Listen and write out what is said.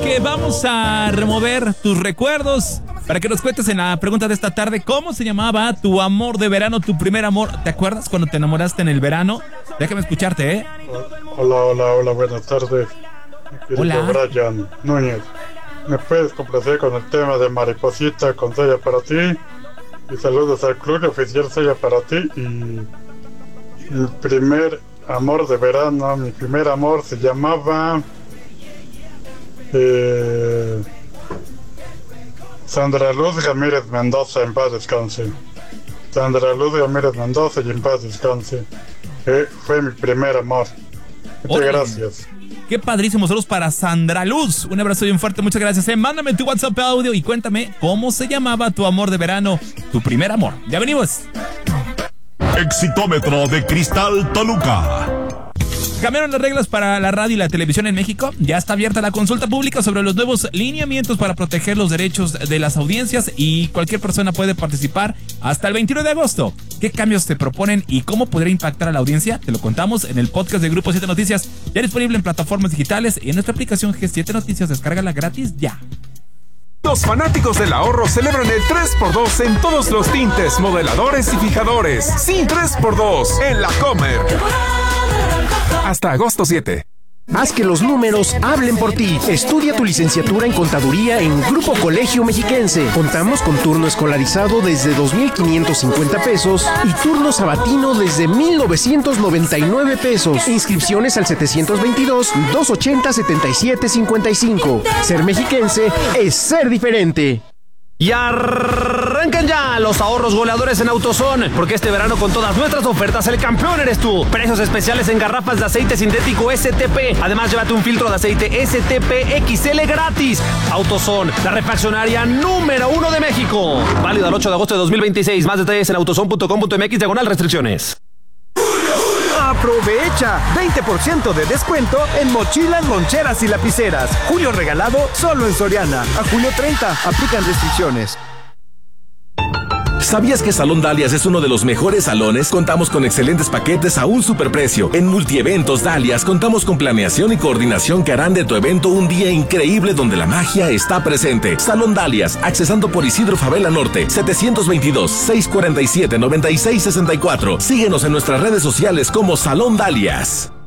que vamos a remover tus recuerdos para que nos cuentes en la pregunta de esta tarde cómo se llamaba tu amor de verano, tu primer amor. ¿Te acuerdas cuando te enamoraste en el verano? Déjame escucharte, ¿eh? Hola, buenas tardes. Hola. Brian Núñez. ¿Me puedes complacer con el tema de Mariposita con Sella para ti? Y saludos al club oficial Sella para ti. Y el primer amor de verano, mi primer amor se llamaba Sandra Luz Ramírez Mendoza, en paz descanse. Sandra Luz Ramírez Mendoza y en paz descanse. Fue mi primer amor. Muchas gracias. Qué padrísimo, saludos para Sandra Luz. Un abrazo bien fuerte, muchas gracias. Mándame tu WhatsApp audio y cuéntame cómo se llamaba tu amor de verano, tu primer amor. Ya venimos. Exitómetro de Cristal Toluca. ¿Cambiaron las reglas para la radio y la televisión en México? Ya está abierta la consulta pública sobre los nuevos lineamientos para proteger los derechos de las audiencias y cualquier persona puede participar hasta el 21 de agosto. ¿Qué cambios te proponen y cómo podría impactar a la audiencia? Te lo contamos en el podcast de Grupo 7 Noticias, ya disponible en plataformas digitales y en nuestra aplicación G7 Noticias. Descárgala gratis ya. Los fanáticos del ahorro celebran el 3x2 en todos los tintes, modeladores y fijadores. Sí, 3x2 en La Comer. Hasta agosto 7. Haz que los números hablen por ti. Estudia tu licenciatura en Contaduría en Grupo Colegio Mexiquense. Contamos con turno escolarizado desde 2,550 pesos y turno sabatino desde 1,999 pesos. Inscripciones al 722-280-7755. Ser mexiquense es ser diferente. Y arrancan ya los ahorros goleadores en AutoZone, porque este verano con todas nuestras ofertas el campeón eres tú. Precios especiales en garrafas de aceite sintético STP. Además, llévate un filtro de aceite STP XL gratis. AutoZone, la refaccionaria número 1 de México. Válido al 8 de agosto de 2026. Más detalles en autozone.com.mx/restricciones. Aprovecha 20% de descuento en mochilas, loncheras y lapiceras. Julio regalado solo en Soriana. A julio 30 aplican restricciones. ¿Sabías que Salón Dalias es uno de los mejores salones? Contamos con excelentes paquetes a un superprecio. En Multieventos Dalias contamos con planeación y coordinación que harán de tu evento un día increíble donde la magia está presente. Salón Dalias, accesando por Isidro Favela Norte, 722-647-9664. Síguenos en nuestras redes sociales como Salón Dalias.